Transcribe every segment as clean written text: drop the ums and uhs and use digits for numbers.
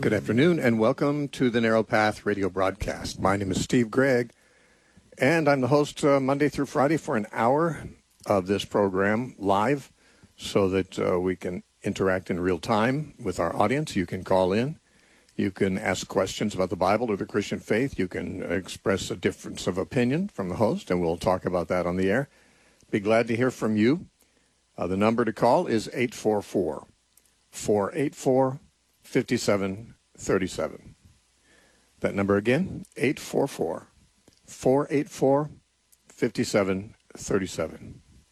Good afternoon, and welcome to the Narrow Path radio broadcast. My name is Steve Gregg, and I'm the host Monday through Friday for an hour of this program live so that we can interact in real time with our audience. You can call in. You can ask questions about the Bible or the Christian faith. You can express a difference of opinion from the host, and we'll talk about that on the air. Be glad to hear from you. The number to call is 844-484-5737. That number again, 844-484-5737.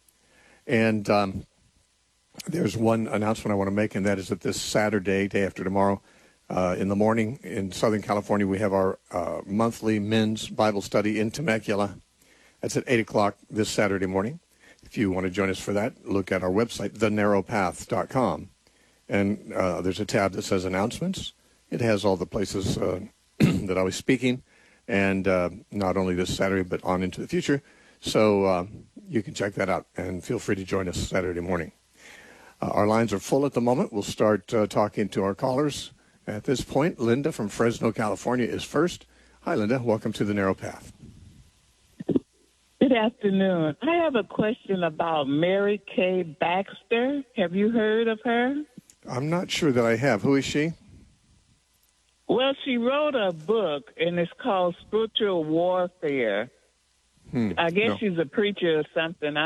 And there's one announcement I want to make, and that is that this Saturday, day after tomorrow, in the morning in Southern California, we have our monthly men's Bible study in Temecula. That's at 8 o'clock this Saturday morning. If you want to join us for that, look at our website, thenarrowpath.com. And there's a tab that says announcements. It has all the places that I was speaking, and not only this Saturday, but on into the future. So you can check that out, and feel free to join us Saturday morning. Our lines are full at the moment. We'll start talking to our callers. At this point, Linda from Fresno, California is first. Hi, Linda. Welcome to the Narrow Path. Good afternoon. I have a question about Mary Kay Baxter. Have you heard of her? I'm not sure that I have. Who is she? Well, she wrote a book, and it's called Spiritual Warfare. I guess she's a preacher or something.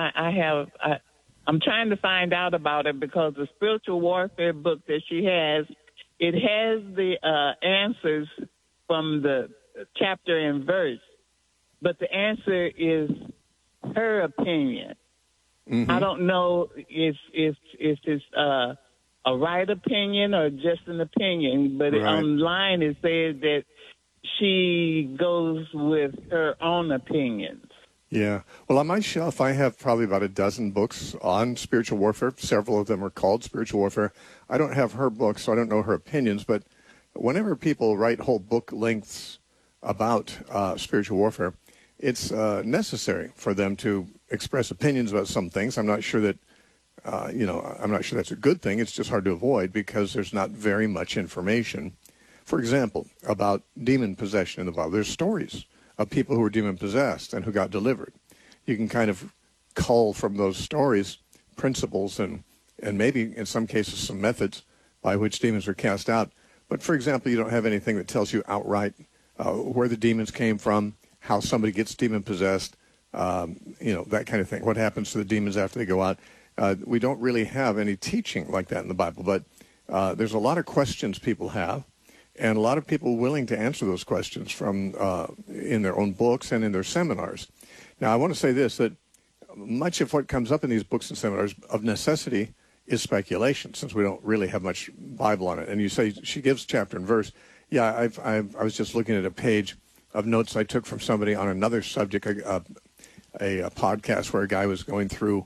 I'm trying to find out about it because the Spiritual Warfare book that she has, it has the answers from the chapter and verse, but the answer is her opinion. Mm-hmm. I don't know if it's a right opinion or just an opinion, but online it says that she goes with her own opinions. Yeah. Well, on my shelf, I have probably about a dozen books on spiritual warfare. Several of them are called Spiritual Warfare. I don't have her books, so I don't know her opinions, but whenever people write whole book lengths about spiritual warfare, it's necessary for them to express opinions about some things. I'm not sure that, I'm not sure that's a good thing. It's just hard to avoid because there's not very much information. For example, about demon possession in the Bible. There's stories of people who were demon-possessed and who got delivered. You can kind of cull from those stories principles and maybe, in some cases, some methods by which demons are cast out. But, for example, you don't have anything that tells you outright where the demons came from, how somebody gets demon-possessed, that kind of thing. What happens to the demons after they go out. We don't really have any teaching like that in the Bible, but there's a lot of questions people have, and a lot of people willing to answer those questions from in their own books and in their seminars. Now, I want to say this, that much of what comes up in these books and seminars of necessity is speculation, since we don't really have much Bible on it. And you say she gives chapter and verse. Yeah, I was just looking at a page of notes I took from somebody on another subject, a podcast where a guy was going through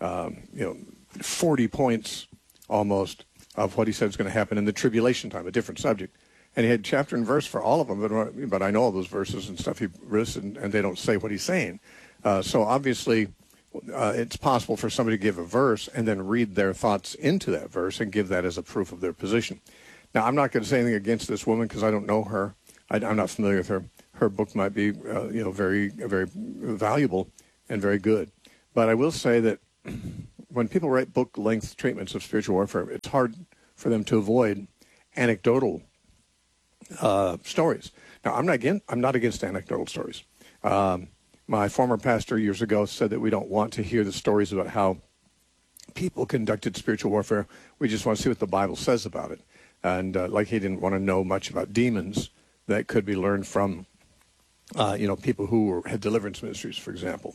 40 points almost of what he said is going to happen in the tribulation time, a different subject. And he had chapter and verse for all of them, but I know all those verses and stuff he listed, and they don't say what he's saying. So obviously, it's possible for somebody to give a verse and then read their thoughts into that verse and give that as a proof of their position. Now, I'm not going to say anything against this woman because I don't know her. I'm not familiar with her. Her book might be, very, very valuable and very good. But I will say that when people write book-length treatments of spiritual warfare, it's hard for them to avoid anecdotal stories. Now, I'm not against anecdotal stories. My former pastor years ago said that we don't want to hear the stories about how people conducted spiritual warfare. We just want to see what the Bible says about it. And like he didn't want to know much about demons that could be learned from, people who had deliverance ministries, for example.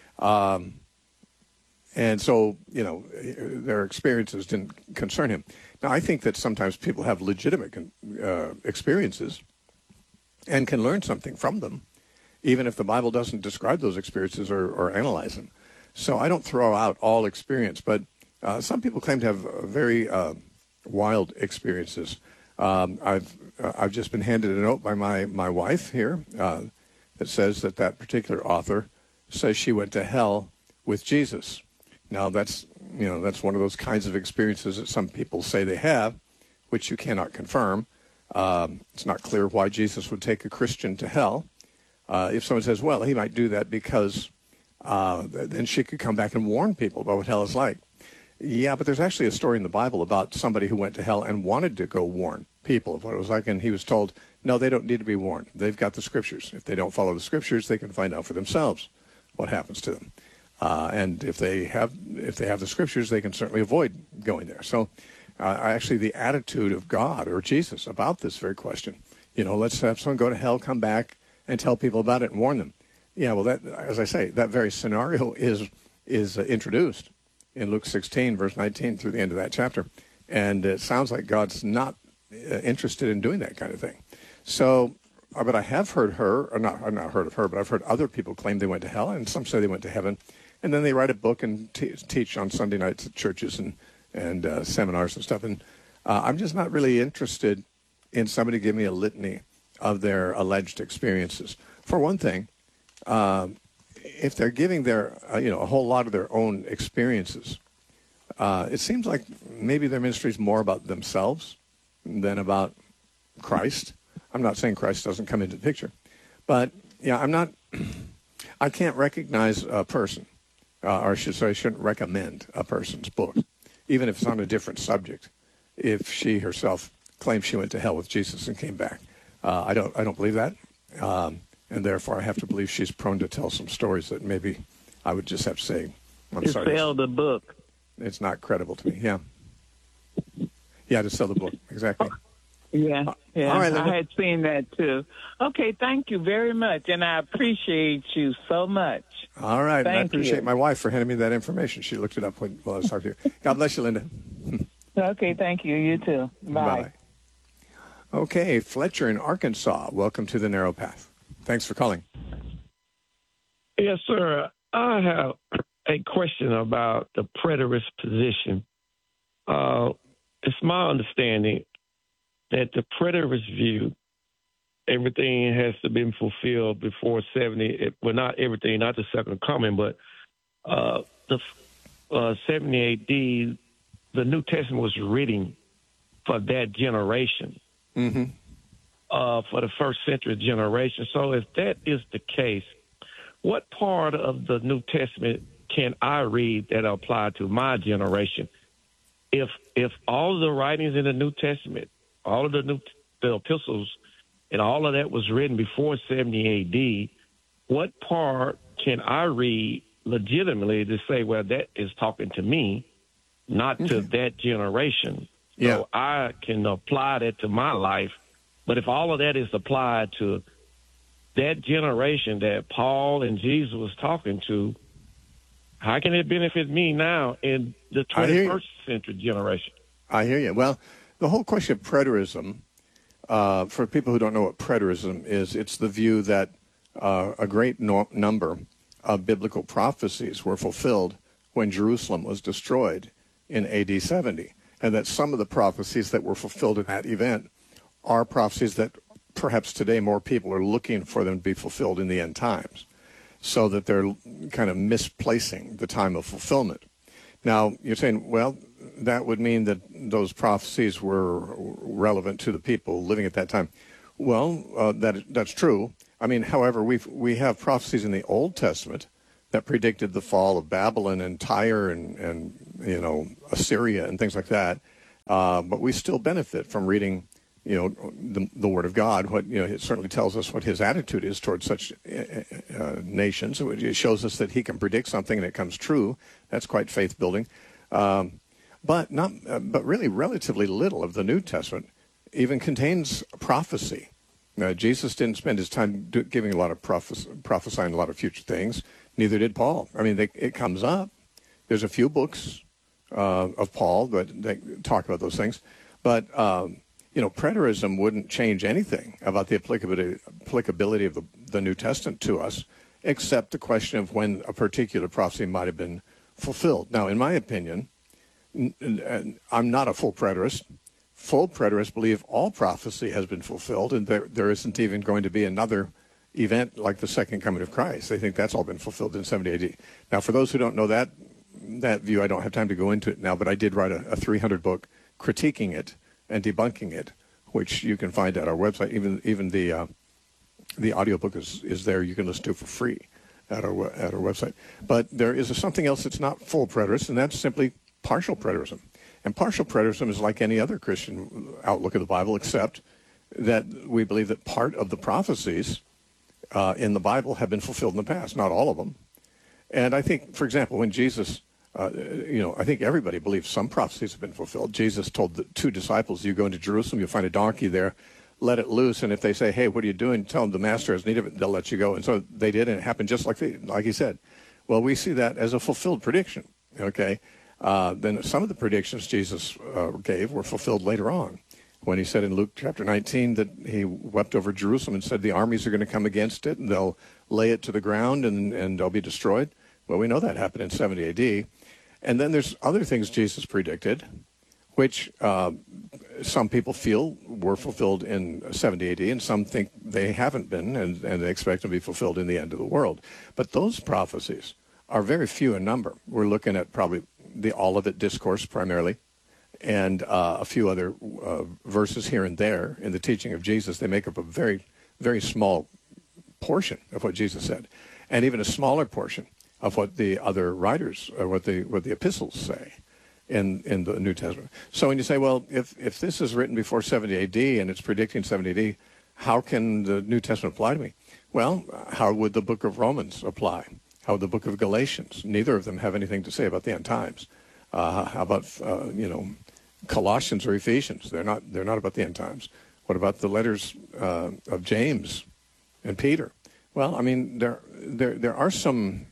And so, their experiences didn't concern him. Now, I think that sometimes people have legitimate experiences and can learn something from them, even if the Bible doesn't describe those experiences or analyze them. So I don't throw out all experience, but some people claim to have very wild experiences. I've just been handed a note by my wife here that says that particular author says she went to hell with Jesus. Now, that's one of those kinds of experiences that some people say they have, which you cannot confirm. It's not clear why Jesus would take a Christian to hell. If someone says, well, he might do that because then she could come back and warn people about what hell is like. Yeah, but there's actually a story in the Bible about somebody who went to hell and wanted to go warn people of what it was like, and he was told, no, they don't need to be warned. They've got the Scriptures. If they don't follow the Scriptures, they can find out for themselves what happens to them. And if they have the Scriptures, they can certainly avoid going there. So actually the attitude of God or Jesus about this very question, let's have someone go to hell, come back, and tell people about it and warn them. Yeah, well, that, as I say, that very scenario is introduced in Luke 16, verse 19, through the end of that chapter. And it sounds like God's not interested in doing that kind of thing. So, but I have heard I've not heard of her, but I've heard other people claim they went to hell, and some say they went to heaven. And then they write a book and teach on Sunday nights at churches and seminars and stuff. And I'm just not really interested in somebody giving me a litany of their alleged experiences. For one thing, if they're giving their, a whole lot of their own experiences, it seems like maybe their ministry is more about themselves than about Christ. I'm not saying Christ doesn't come into the picture, but I can't recognize a person, or I should say I shouldn't recommend a person's book, even if it's on a different subject, if she herself claims she went to hell with Jesus and came back. I don't believe that. And therefore, I have to believe she's prone to tell some stories that maybe I would just have to say, I'm sorry. To sell the book. It's not credible to me, yeah. Yeah, to sell the book, exactly. Yeah. All right, I had seen that, too. Okay, thank you very much, and I appreciate you so much. All right, and I appreciate you. my wife for handing me that information. She looked it up while I was talking to you. God bless you, Linda. Okay, thank you. You too. Bye. Bye. Okay, Fletcher in Arkansas, welcome to the Narrow Path. Thanks for calling. Yes, sir. I have a question about the preterist position. It's my understanding that the preterist view, everything has to be fulfilled before 70. Well, not everything, not the second coming, but the 70 AD, the New Testament was written for that generation. Mm-hmm. For the first century generation. So if that is the case, what part of the New Testament can I read that apply to my generation? If all of the writings in the New Testament, all of the epistles, and all of that was written before 70 AD, what part can I read legitimately to say, well, that is talking to me, not to that generation? Yeah. So I can apply that to my life. But if all of that is applied to that generation that Paul and Jesus was talking to, how can it benefit me now in the 21st century generation? I hear you. Well, the whole question of preterism, for people who don't know what preterism is, it's the view that a great number of biblical prophecies were fulfilled when Jerusalem was destroyed in AD 70, and that some of the prophecies that were fulfilled in that event are prophecies that perhaps today more people are looking for them to be fulfilled in the end times, so that they're kind of misplacing the time of fulfillment. Now, you're saying, well, that would mean that those prophecies were relevant to the people living at that time. Well, that's true. I mean, however, we have prophecies in the Old Testament that predicted the fall of Babylon and Tyre and Assyria and things like that. But we still benefit from reading the Word of God. It certainly tells us what His attitude is towards such nations. It shows us that He can predict something and it comes true. That's quite faith building. But really, relatively little of the New Testament even contains prophecy. Jesus didn't spend his time giving a lot of prophesying a lot of future things. Neither did Paul. I mean, it comes up. There's a few books of Paul that talk about those things, but preterism wouldn't change anything about the applicability of the New Testament to us, except the question of when a particular prophecy might have been fulfilled. Now, in my opinion, I'm not a full preterist. Full preterists believe all prophecy has been fulfilled, and there isn't even going to be another event like the second coming of Christ. They think that's all been fulfilled in 70 AD. Now, for those who don't know that view, I don't have time to go into it now, but I did write a 300 book critiquing it and debunking it which you can find at our website. Even the audiobook is there. You can listen to for free at our website. But there is something else that's not full preterist, and that's simply partial preterism. And partial preterism is like any other Christian outlook of the Bible, except that we believe that part of the prophecies in the Bible have been fulfilled in the past, not all of them. And I think, for example, when Jesus, I think everybody believes some prophecies have been fulfilled. Jesus told the 2 disciples, you go into Jerusalem, you'll find a donkey there, let it loose, and if they say, hey, what are you doing? Tell them the master has need of it, they'll let you go. And so they did, and it happened just like he said. Well, we see that as a fulfilled prediction, okay? Then some of the predictions Jesus gave were fulfilled later on, when he said in Luke chapter 19 that he wept over Jerusalem and said the armies are going to come against it, and they'll lay it to the ground, and they'll be destroyed. Well, we know that happened in 70 A.D. And then there's other things Jesus predicted, which some people feel were fulfilled in 70 A.D., and some think they haven't been, and they expect them to be fulfilled in the end of the world. But those prophecies are very few in number. We're looking at probably the Olivet Discourse primarily, and a few other verses here and there in the teaching of Jesus. They make up a very, very small portion of what Jesus said, and even a smaller portion of what the other writers, or what the epistles say in the New Testament. So when you say, well, if this is written before 70 A.D. and it's predicting 70 A.D., how can the New Testament apply to me? Well, how would the book of Romans apply? How would the book of Galatians? Neither of them have anything to say about the end times. How about Colossians or Ephesians? They're not about the end times. What about the letters of James and Peter? Well, I mean, there are some,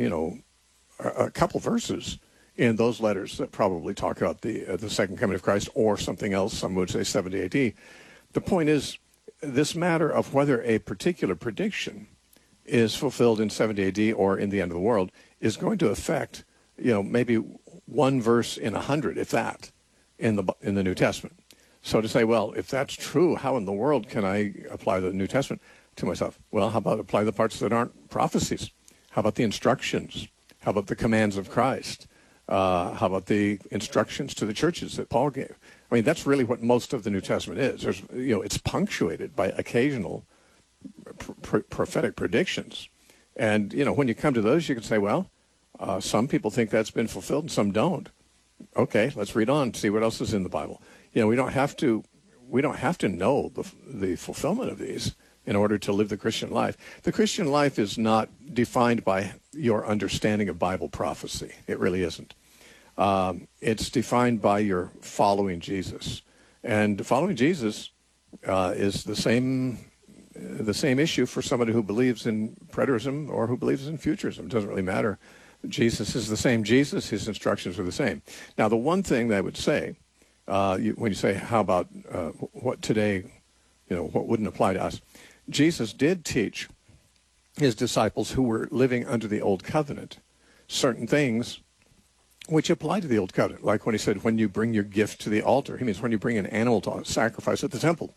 a couple verses in those letters that probably talk about the second coming of Christ or something else. Some would say 70 A.D. The point is, this matter of whether a particular prediction is fulfilled in 70 A.D. or in the end of the world is going to affect, maybe one verse in 100, if that, in the New Testament. So to say, well, if that's true, how in the world can I apply the New Testament to myself? Well, how about apply the parts that aren't prophecies? How about the instructions? How about the commands of Christ? How about the instructions to the churches that Paul gave? I mean, that's really what most of the New Testament is. There's, it's punctuated by occasional prophetic predictions. And, when you come to those, you can say, well, some people think that's been fulfilled and some don't. Okay, let's read on, see what else is in the Bible. We don't have to know the fulfillment of these in order to live the Christian life. The Christian life is not defined by your understanding of Bible prophecy. It really isn't. It's defined by your following Jesus. And following Jesus is the same issue for somebody who believes in preterism or who believes in futurism. It doesn't really matter. Jesus is the same Jesus. His instructions are the same. Now, the one thing that I would say, when you say, how about what today, what wouldn't apply to us? Jesus did teach his disciples who were living under the Old Covenant certain things which apply to the Old Covenant. Like when he said, when you bring your gift to the altar, he means when you bring an animal to sacrifice at the temple.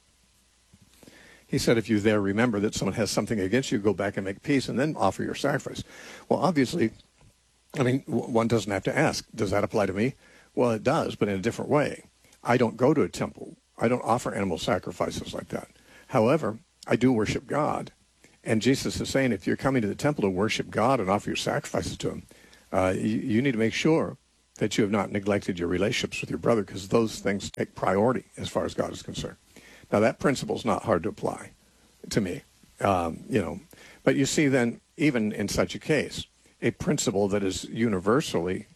He said, if you there remember that someone has something against you, go back and make peace and then offer your sacrifice. Well, obviously, one doesn't have to ask, does that apply to me? Well, it does, but in a different way. I don't go to a temple. I don't offer animal sacrifices like that. However, I do worship God. And Jesus is saying, if you're coming to the temple to worship God and offer your sacrifices to him, you need to make sure that you have not neglected your relationships with your brother, because those things take priority as far as God is concerned. Now, that principle is not hard to apply to me, But you see then, even in such a case, a principle that is universally,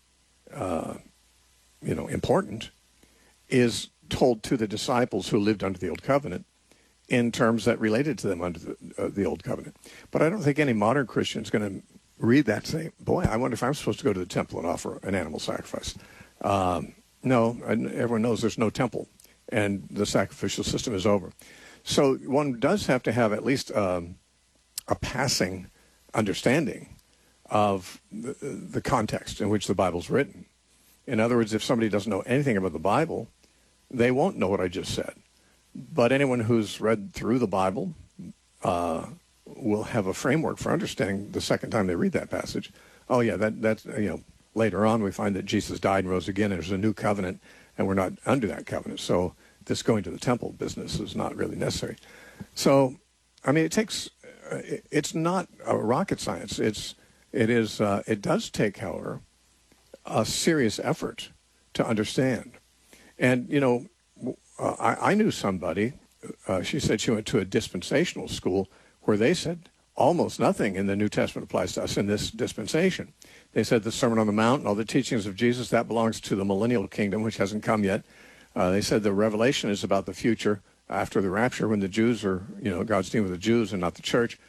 important is told to the disciples who lived under the Old Covenant in terms that related to them under the Old Covenant. But I don't think any modern Christian is going to read that and say, boy, I wonder if I'm supposed to go to the temple and offer an animal sacrifice. No, everyone knows there's no temple, and the sacrificial system is over. So one does have to have at least a passing understanding of the context in which the Bible's written. In other words, if somebody doesn't know anything about the Bible, they won't know what I just said. But anyone who's read through the Bible will have a framework for understanding the second time they read that passage. Oh, yeah, that's later on we find that Jesus died and rose again, and there's a new covenant, and we're not under that covenant. So this going to the temple business is not really necessary. So, I mean, it's not a rocket science. It does take, however, a serious effort to understand. And, I knew somebody, she said she went to a dispensational school where they said almost nothing in the New Testament applies to us in this dispensation. They said the Sermon on the Mount and all the teachings of Jesus, that belongs to the millennial kingdom, which hasn't come yet. They said the revelation is about the future after the rapture when the Jews are, God's dealing with the Jews and not the church.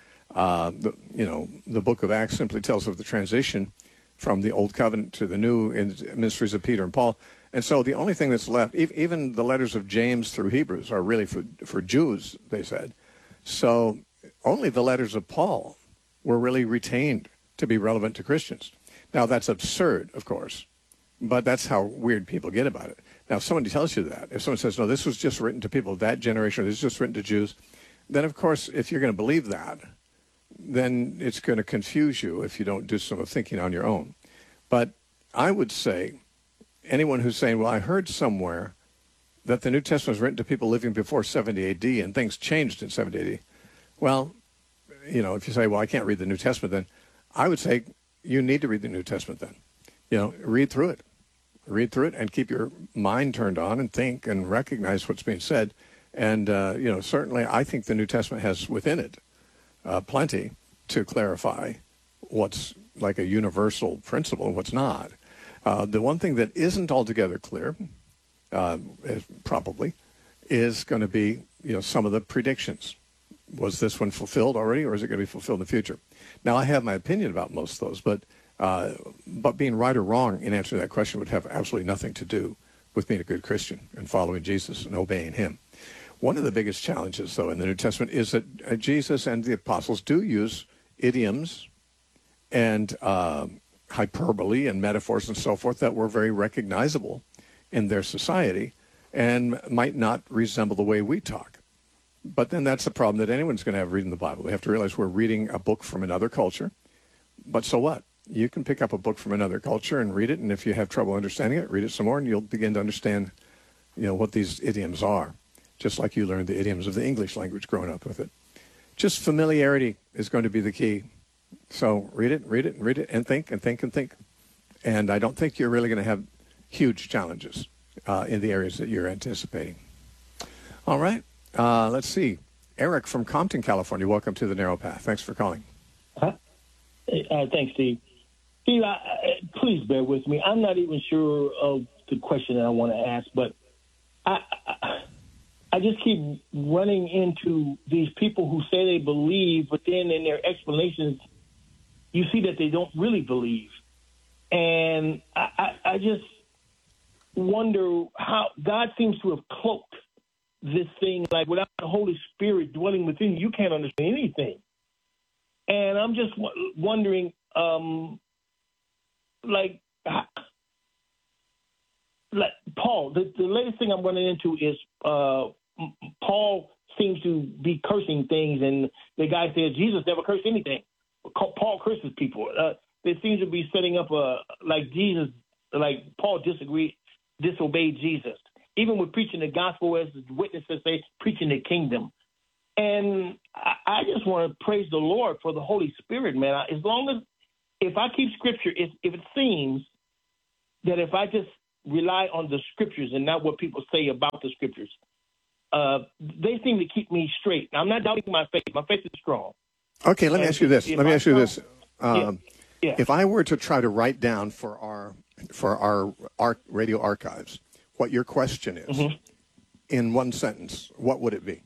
The book of Acts simply tells of the transition from the old covenant to the new in the ministries of Peter and Paul. And so the only thing that's left, even the letters of James through Hebrews are really for Jews, they said. So only the letters of Paul were really retained to be relevant to Christians. Now, that's absurd, of course, but that's how weird people get about it. Now, if somebody tells you that, if someone says, no, this was just written to people of that generation, or this is just written to Jews, then, of course, if you're going to believe that, then it's going to confuse you if you don't do some thinking on your own. But I would say anyone who's saying, well, I heard somewhere that the New Testament was written to people living before 70 A.D. and things changed in 70 A.D. Well, if you say, well, I can't read the New Testament, then I would say you need to read the New Testament then. Read through it. Read through it and keep your mind turned on and think and recognize what's being said. And, certainly I think the New Testament has within it plenty to clarify what's like a universal principle and what's not. The one thing that isn't altogether clear, probably, is going to be, some of the predictions. Was this one fulfilled already, or is it going to be fulfilled in the future? Now, I have my opinion about most of those, but being right or wrong in answering that question would have absolutely nothing to do with being a good Christian and following Jesus and obeying him. One of the biggest challenges, though, in the New Testament is that Jesus and the apostles do use idioms and hyperbole and metaphors and so forth that were very recognizable in their society and might not resemble the way we talk. But then that's the problem that anyone's going to have reading the Bible. We have to realize we're reading a book from another culture. But so what? You can pick up a book from another culture and read it, and if you have trouble understanding it, read it some more, and you'll begin to understand, what these idioms are, just like you learned the idioms of the English language growing up with it. Just familiarity is going to be the key. So read it, and think, and think, and think. And I don't think you're really going to have huge challenges in the areas that you're anticipating. All right. Let's see. Eric from Compton, California. Welcome to The Narrow Path. Thanks for calling. Thanks, Steve. Steve, please bear with me. I'm not even sure of the question that I want to ask, but I just keep running into these people who say they believe, but then in their explanations, you see that they don't really believe. And I just wonder how God seems to have cloaked this thing, like without the Holy Spirit dwelling within you, you can't understand anything. And I'm just wondering, like Paul, the latest thing I'm running into is Paul seems to be cursing things, and the guy says Jesus never cursed anything. Paul curses people. They seem to be setting up like Jesus, like Paul disobeyed Jesus. Even with preaching the gospel, as the witnesses say, preaching the kingdom. And I just want to praise the Lord for the Holy Spirit, man. As long as, if I keep Scripture, if it seems that if I just rely on the Scriptures and not what people say about the Scriptures, they seem to keep me straight. Now, I'm not doubting my faith. My faith is strong. Okay, let me ask you this. If I were to try to write down for our radio archives what your question is in one sentence, what would it be?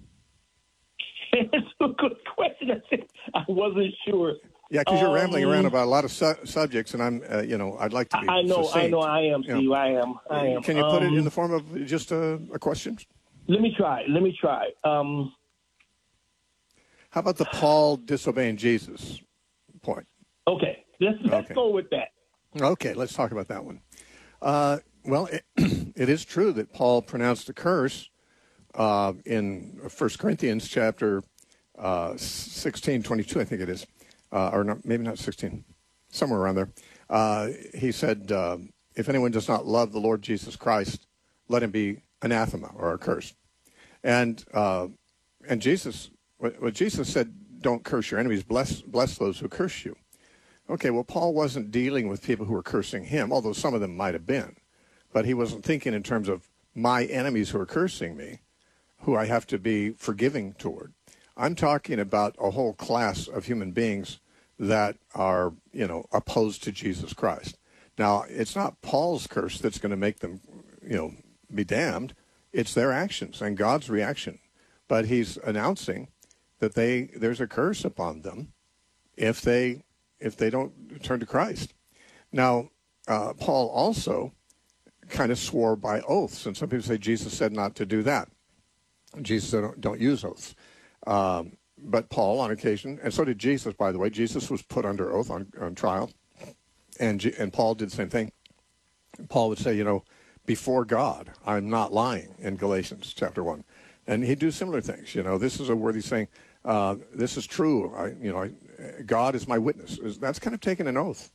It's a good question. I wasn't sure. Yeah, because you're rambling around about a lot of subjects, and I'm, I'd like to be succinct. I am, Steve. I am. Can you put it in the form of just a question? Let me try. How about the Paul disobeying Jesus point? Okay, let's go with that. Okay, let's talk about that one. Well, it is true that Paul pronounced a curse in 1 Corinthians chapter 16:22, I think it is, or not, maybe not 16, somewhere around there. He said, if anyone does not love the Lord Jesus Christ, let him be anathema or accursed. And Jesus, what Jesus said, don't curse your enemies, bless those who curse you. Okay, well, Paul wasn't dealing with people who were cursing him, although some of them might have been. But he wasn't thinking in terms of my enemies who are cursing me, who I have to be forgiving toward. I'm talking about a whole class of human beings that are, opposed to Jesus Christ. Now, it's not Paul's curse that's going to make them, be damned. It's their actions and God's reaction. But he's announcing that there's a curse upon them if they don't turn to Christ. Now, Paul also kind of swore by oaths, and some people say Jesus said not to do that. Jesus said don't use oaths. But Paul, on occasion, and so did Jesus, by the way. Jesus was put under oath on trial, and Paul did the same thing. Paul would say, before God, I'm not lying, in Galatians chapter 1. And he'd do similar things. This is a worthy saying. This is true. God is my witness. That's kind of taking an oath.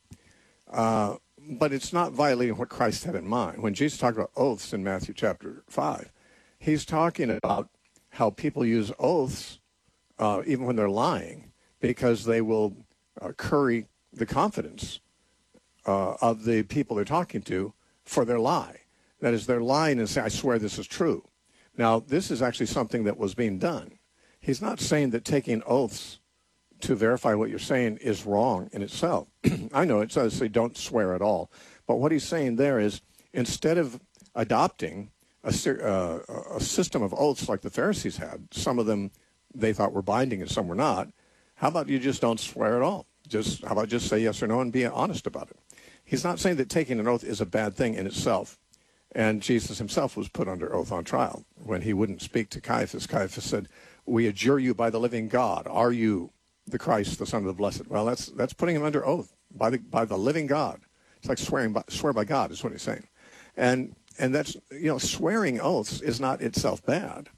But it's not violating what Christ had in mind. When Jesus talked about oaths in Matthew chapter 5, he's talking about how people use oaths even when they're lying, because they will curry the confidence of the people they're talking to for their lie. That is, they're lying and say, I swear this is true. Now, this is actually something that was being done. He's not saying that taking oaths to verify what you're saying is wrong in itself. I know it says say don't swear at all. But what he's saying there is, instead of adopting a system of oaths like the Pharisees had, some of them they thought were binding and some were not, how about you just don't swear at all? How about just say yes or no and be honest about it? He's not saying that taking an oath is a bad thing in itself. And Jesus himself was put under oath on trial when he wouldn't speak to Caiaphas. Caiaphas said, we adjure you by the living God. Are you the Christ, the Son of the Blessed? Well, that's putting him under oath by the living God. It's like swear by God is what he's saying. And that's, swearing oaths is not itself bad.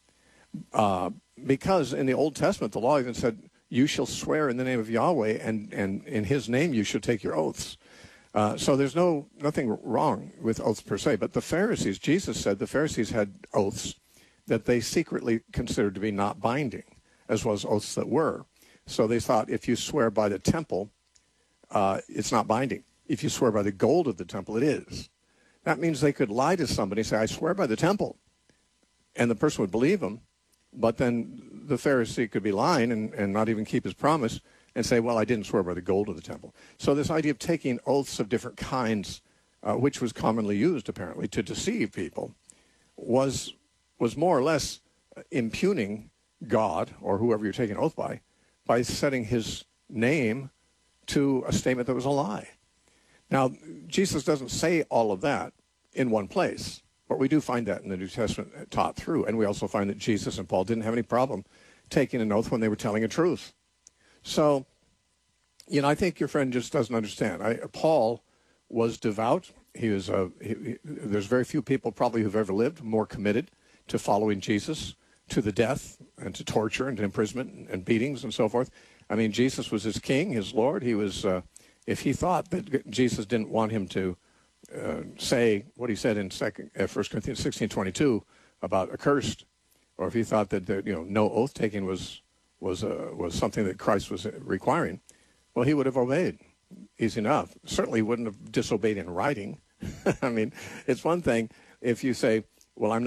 Because in the Old Testament, the law even said, you shall swear in the name of Yahweh, and in his name you should take your oaths. So there's nothing wrong with oaths per se. But the Pharisees, Jesus said the Pharisees had oaths that they secretly considered to be not binding, as well as oaths that were. So they thought if you swear by the temple, it's not binding. If you swear by the gold of the temple, it is. That means they could lie to somebody, say, I swear by the temple. And the person would believe them. But then the Pharisee could be lying and not even keep his promise and say, well, I didn't swear by the gold of the temple. So this idea of taking oaths of different kinds, which was commonly used, apparently, to deceive people, was more or less impugning God, or whoever you're taking oath by setting his name to a statement that was a lie. Now, Jesus doesn't say all of that in one place, but we do find that in the New Testament taught through. And we also find that Jesus and Paul didn't have any problem taking an oath when they were telling a truth. So, I think your friend just doesn't understand. Paul was devout. There's very few people probably who've ever lived more committed to following Jesus to the death and to torture and to imprisonment and beatings and so forth. I mean, Jesus was his king, his Lord. He was, if he thought that Jesus didn't want him to say what he said in 1 Corinthians 16:22 about accursed, or if he thought that no oath taking was something that Christ was requiring, well, he would have obeyed. Easy enough. Certainly wouldn't have disobeyed in writing. I mean, it's one thing if you say, well, I'm not